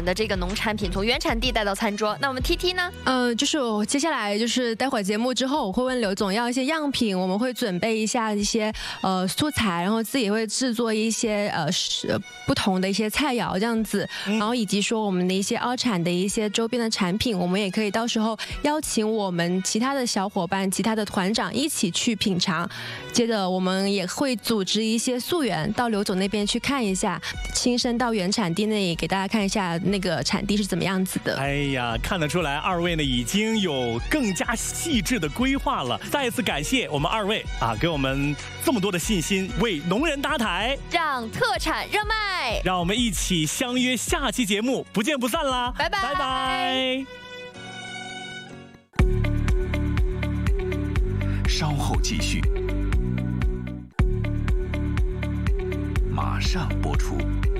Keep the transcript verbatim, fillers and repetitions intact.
的这个农产品从原产地带到餐桌。那我们 T T 呢？ 呃，就是我接下来就是待会儿节目之后，我会问刘总要一些样品，我们会准备一下一些呃素材，然后自己会制作一些呃不同的一些菜肴这样子，然后以及说我们的一些凹产的一些周边的产品，我们也可以到时候邀请我们其他的小伙伴、其他的团长一起去品尝。接着我们也会组织一些溯源到刘总那边去看一下，亲身到原产地那里给大家看一下那个产地是怎么样子的。 哎呀，看得出来二位呢已经有更加细致的规划了。再一次感谢我们二位啊，给我们这么多的信心，为农人搭台， 让特产热卖。 让我们一起相约下期节目，不见不散啦！ 拜拜拜拜。 稍后继续，马上播出。